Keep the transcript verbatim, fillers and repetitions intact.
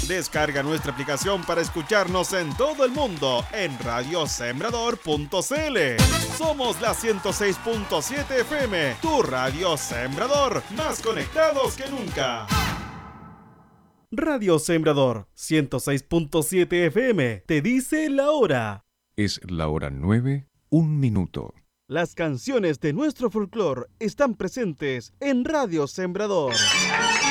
Descarga nuestra aplicación para escucharnos en todo el mundo en radio sembrador punto c l. Somos la ciento seis punto siete F M, tu radio Sembrador, más conectados que nunca. Radio Sembrador ciento seis punto siete F M te dice la hora. Es la hora nueve, un minuto. Las canciones de nuestro folclore están presentes en Radio Sembrador.